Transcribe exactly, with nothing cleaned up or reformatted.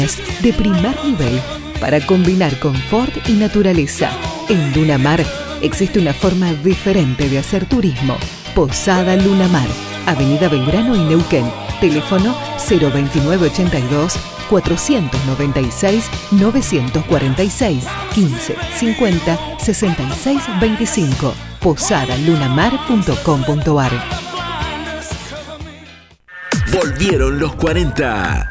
de primer nivel para combinar confort y naturaleza. En Lunamar existe una forma diferente de hacer turismo. Posada Lunamar, Avenida Belgrano y Neuquén. Teléfono cero veintinueve ochenta y dos, cuatrocientos noventa y seis, novecientos cuarenta y seis, quince cincuenta, sesenta y seis veinticinco. posada lunamar punto com punto ar. Volvieron los cuarenta.